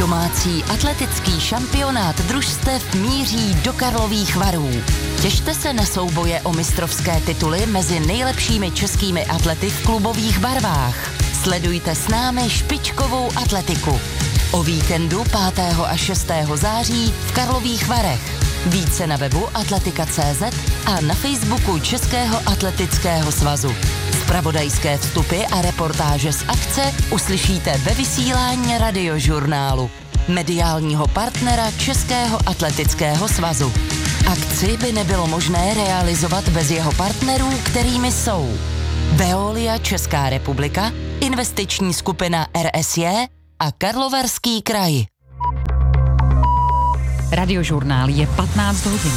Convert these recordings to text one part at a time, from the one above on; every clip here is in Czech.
Domácí atletický šampionát družstev míří do Karlových Varů. Těšte se na souboje o mistrovské tituly mezi nejlepšími českými atlety v klubových barvách. Sledujte s námi špičkovou atletiku. O víkendu 5. a 6. září v Karlových Varech. Více na webu atletika.cz a na Facebooku Českého atletického svazu. Zpravodajské vstupy a reportáže z akce uslyšíte ve vysílání Radiožurnálu, mediálního partnera Českého atletického svazu. Akci by nebylo možné realizovat bez jeho partnerů, kterými jsou Veolia Česká republika, investiční skupina RSJ a Karlovarský kraj. Radiožurnál je 15 hodin.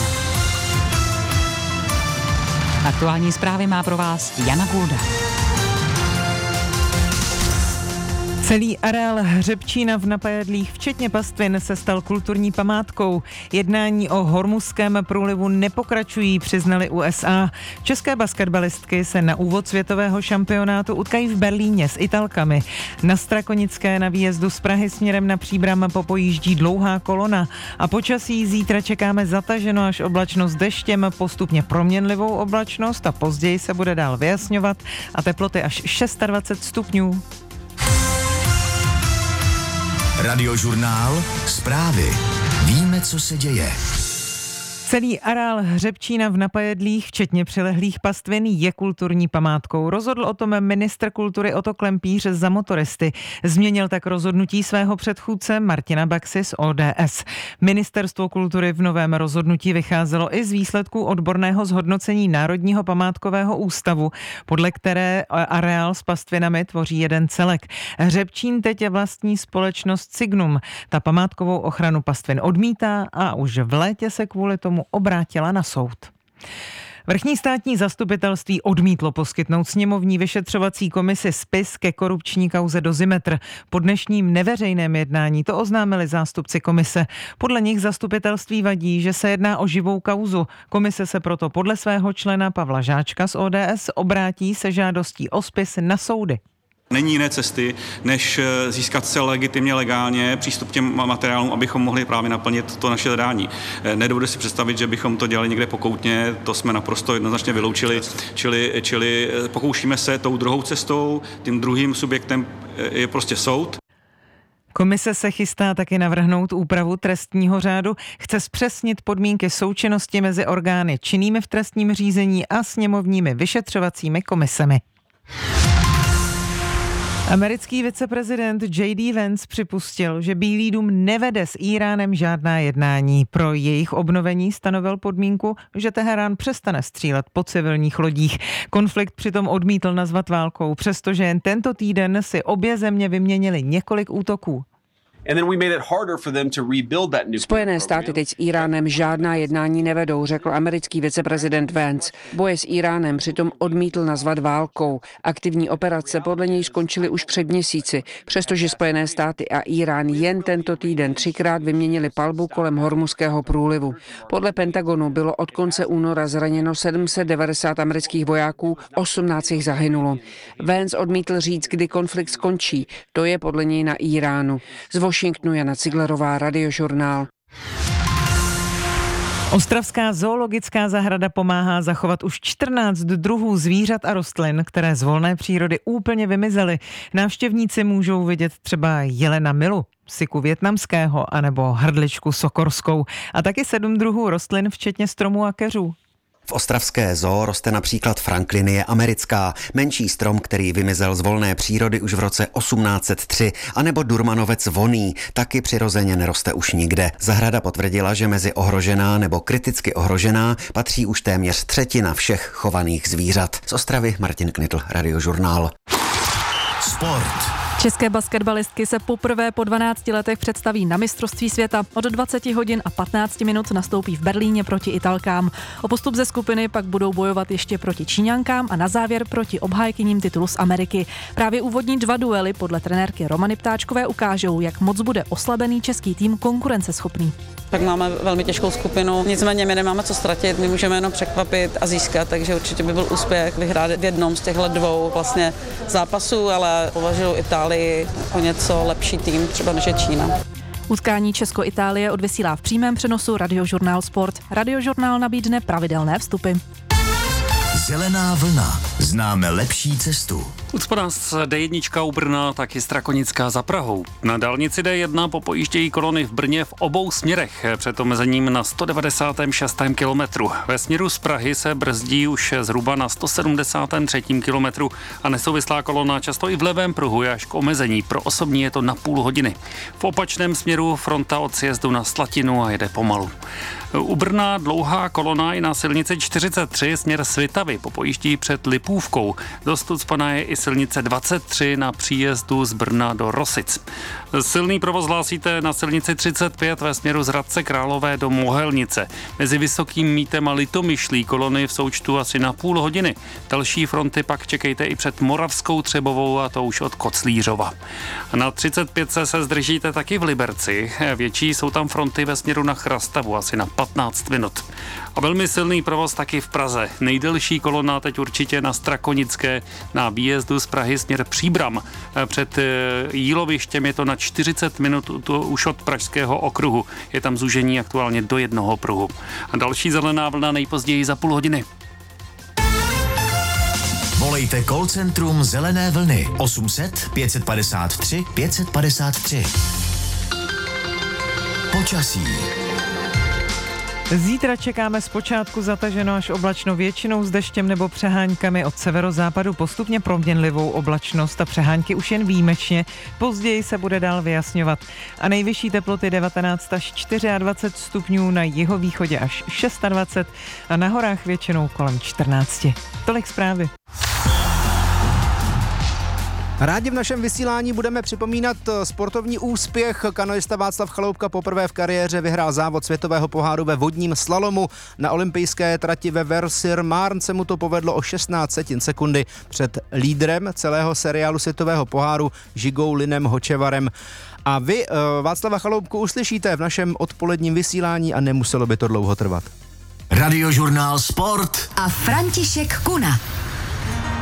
Aktuální zprávy má pro vás Jana Gulda. Celý areál Hřebčína v Napajedlích, včetně pastvin, se stal kulturní památkou. Jednání o Hormuzském průlivu nepokračují, přiznali USA. České basketbalistky se na úvod světového šampionátu utkají v Berlíně s Italkami. Na Strakonické na výjezdu z Prahy směrem na Příbram popojíždí dlouhá kolona. A počasí zítra čekáme zataženo až oblačno s deštěm, postupně proměnlivou oblačnost a později se bude dál vyjasňovat a teploty až 26 stupňů. Radiožurnál, zprávy. Víme, co se děje. Celý areál Hřebčína v Napajedlích, včetně přilehlých pastvin, je kulturní památkou. Rozhodl o tom ministr kultury Otto Klempíř za motoristy. Změnil tak rozhodnutí svého předchůdce Martina Baxy z ODS. Ministerstvo kultury v novém rozhodnutí vycházelo i z výsledků odborného zhodnocení Národního památkového ústavu, podle které areál s pastvinami tvoří jeden celek. Hřebčín teď je vlastní společnost Signum. Ta památkovou ochranu pastvin odmítá a už v létě se kvůli tomu obrátila na soud. Vrchní státní zastupitelství odmítlo poskytnout sněmovní vyšetřovací komisi spis ke korupční kauze Dozimetr. Po dnešním neveřejném jednání to oznámili zástupci komise. Podle nich zastupitelství vadí, že se jedná o živou kauzu. Komise se proto podle svého člena Pavla Žáčka z ODS obrátí se žádostí o spis na soudy. Není jiné cesty, než získat se legitimně, legálně přístup k těm materiálům, abychom mohli právě naplnit to naše zadání. Nedovedu si představit, že bychom to dělali někde pokoutně, to jsme naprosto jednoznačně vyloučili, čili pokoušíme se tou druhou cestou, tím druhým subjektem je prostě soud. Komise se chystá taky navrhnout úpravu trestního řádu, chce zpřesnit podmínky součinnosti mezi orgány činnými v trestním řízení a sněmovními vyšetřovacími komisemi. Americký viceprezident J.D. Vance připustil, že Bílý dům nevede s Íránem žádná jednání. Pro jejich obnovení stanovil podmínku, že Teherán přestane střílet po civilních lodích. Konflikt přitom odmítl nazvat válkou, přestože jen tento týden si obě země vyměnily několik útoků. Spojené státy teď s Íránem žádná jednání nevedou, řekl americký viceprezident Vance. Boje s Íránem přitom odmítl nazvat válkou. Aktivní operace podle něj skončily už před měsíci, přestože Spojené státy a Írán jen tento týden 3krát vyměnili palbu kolem Hormuzského průlivu. Podle Pentagonu bylo od konce února zraněno 790 amerických vojáků, 18 jich zahynulo. Vance odmítl říct, kdy konflikt skončí. To je podle něj na Íránu. Z Washingtonu Jana Ciglerová, Radiožurnál. Ostravská zoologická zahrada pomáhá zachovat už 14 druhů zvířat a rostlin, které z volné přírody úplně vymizely. Návštěvníci můžou vidět třeba jelena milu, siku vietnamského anebo hrdličku sokorskou a taky 7 druhů rostlin, včetně stromů a keřů. V ostravské zoo roste například franklinie americká, menší strom, který vymizel z volné přírody už v roce 1803, anebo durmanovec vonný, taky přirozeně neroste už nikde. Zahrada potvrdila, že mezi ohrožená nebo kriticky ohrožená patří už téměř 1/3 všech chovaných zvířat. Z Ostravy Martin Knitl, Radiožurnál. Sport. České basketbalistky se poprvé po 12 letech představí na mistrovství světa. Od 20 hodin a 15 minut nastoupí v Berlíně proti Italkám. O postup ze skupiny pak budou bojovat ještě proti Číňankám a na závěr proti obhájkyním titulu z Ameriky. Právě úvodní 2 duely podle trenérky Romany Ptáčkové ukážou, jak moc bude oslabený český tým konkurenceschopný. Tak máme velmi těžkou skupinu, nicméně my nemáme co ztratit, my můžeme jenom překvapit a získat, takže určitě by byl úspěch vyhrát v jednom z těchto 2 vlastně zápasů, ale považuji Itálii o něco lepší tým, třeba než je Čína. Utkání Česko-Itálie odvysílá v přímém přenosu Radiožurnál Sport. Radiožurnál nabídne pravidelné vstupy. Zelená vlna. Známe lepší cestu. Ucpaná z D1 u Brna, taky Strakonická za Prahou. Na dálnici D1 popojíždějí kolony v Brně v obou směrech před omezením na 196. kilometru. Ve směru z Prahy se brzdí už zhruba na 173. kilometru a nesouvislá kolona často i v levém pruhu je až k omezení. Pro osobní je to na půl hodiny. V opačném směru fronta od sjezdu na Slatinu a jede pomalu. U Brna dlouhá kolona i na silnici 43 směr Svitavy popojíždí před Lipůvkou. Dost ucpaná je i silnice 23 na příjezdu z Brna do Rosic. Silný provoz hlásíte na silnici 35 ve směru z Hradce Králové do Mohelnice. Mezi Vysokým Mítem a Litomyšlí kolony v součtu asi na půl hodiny. Další fronty pak čekejte i před Moravskou Třebovou a to už od Koclířova. Na 35 se zdržíte taky v Liberci. Větší jsou tam fronty ve směru na Chrastavu asi na 15 minut. A velmi silný provoz taky v Praze. Nejdelší kolona teď určitě na Strakonické na výjezdu z Prahy směr Příbram. Před Jílovištěm je to na 40 minut to už od Pražského okruhu. Je tam zúžení aktuálně do jednoho pruhu. A další zelená vlna nejpozději za půl hodiny. Volejte call centrum Zelené vlny 800 553 553. Počasí. Zítra čekáme zpočátku zataženo až oblačno, většinou s deštěm nebo přeháňkami, od severozápadu postupně proměnlivou oblačnost a přehánky už jen výjimečně, později se bude dál vyjasňovat. A nejvyšší teploty 19 až 24 stupňů, na jihovýchodě až 26 a na horách většinou kolem 14. Tolik zprávy. Rádi v našem vysílání budeme připomínat sportovní úspěch. Kanoista Václav Chaloupka poprvé v kariéře vyhrál závod světového poháru ve vodním slalomu. Na olympijské trati ve Vers-sur-Marne se mu to povedlo o 16 sekundy před lídrem celého seriálu světového poháru Žigou Linem Hočevarem. A vy Václava Chaloupku uslyšíte v našem odpoledním vysílání a nemuselo by to dlouho trvat. Radiožurnál Sport a František Kuna.